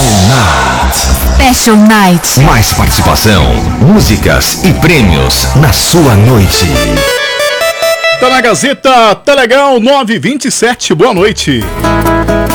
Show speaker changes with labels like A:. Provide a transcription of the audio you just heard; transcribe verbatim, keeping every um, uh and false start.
A: Night.
B: Special Night.
A: Mais participação, músicas e prêmios na sua noite.
C: Tá na Gazeta, tá legal, nove e vinte e sete, boa noite.